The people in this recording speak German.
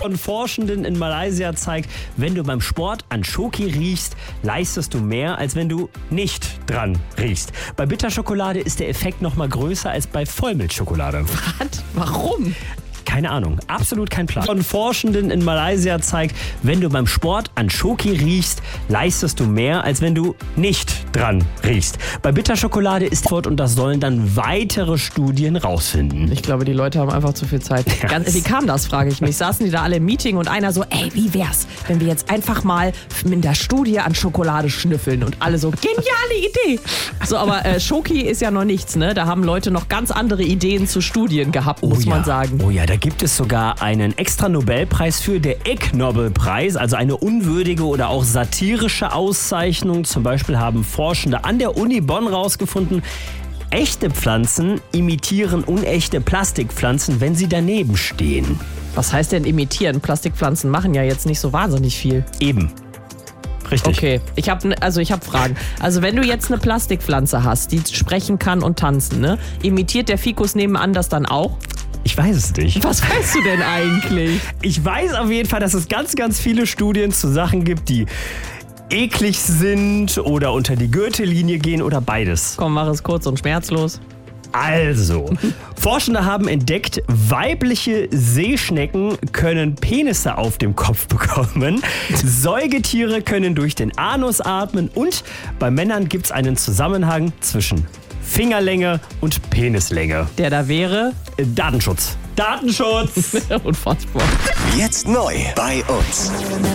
Von Forschenden in Malaysia zeigt, wenn du beim Sport an Schoki riechst, leistest du mehr, als wenn du nicht dran riechst. Bei Bitterschokolade ist der Effekt noch mal größer als bei Vollmilchschokolade. Was? Warum? Keine Ahnung, absolut kein Plan. Von Forschenden in Malaysia zeigt, wenn du beim Sport an Schoki riechst, leistest du mehr, als wenn du nicht dran riechst. Bei Bitterschokolade ist und das sollen dann weitere Studien rausfinden. Ich glaube, die Leute haben einfach zu viel Zeit. Wie kam das, frage ich mich. Saßen die da alle im Meeting und einer so, ey, wie wär's, wenn wir jetzt einfach mal in der Studie an Schokolade schnüffeln? Und alle so, geniale Idee. So, aber Schoki ist ja noch nichts, ne? Da haben Leute noch ganz andere Ideen zu Studien gehabt, muss man sagen. Oh ja, da gibt es sogar einen extra Nobelpreis für, der Ig Nobelpreis, also eine unwürdige oder auch satirische Auszeichnung. Zum Beispiel haben Forschende an der Uni Bonn rausgefunden, echte Pflanzen imitieren unechte Plastikpflanzen, wenn sie daneben stehen. Was heißt denn imitieren? Plastikpflanzen machen ja jetzt nicht so wahnsinnig viel. Eben. Richtig. Okay, ich hab Fragen. Also wenn du jetzt eine Plastikpflanze hast, die sprechen kann und tanzen, ne? Imitiert der Fikus nebenan das dann auch? Ich weiß es nicht. Was weißt du denn eigentlich? Ich weiß auf jeden Fall, dass es ganz, ganz viele Studien zu Sachen gibt, die eklig sind oder unter die Gürtellinie gehen oder beides. Komm, mach es kurz und schmerzlos. Also, Forschende haben entdeckt, weibliche Seeschnecken können Penisse auf dem Kopf bekommen, Säugetiere können durch den Anus atmen und bei Männern gibt es einen Zusammenhang zwischen Fingerlänge und Penislänge. Der da wäre? Datenschutz. Datenschutz! Unfassbar. Jetzt neu bei uns.